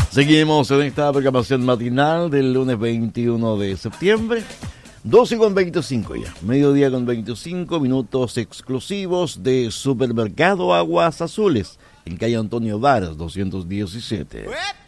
Seguimos en esta programación matinal del lunes 21 de septiembre. 12:25 ya, mediodía con 25 minutos exclusivos de Supermercado Aguas Azules, en calle Antonio Varas 217.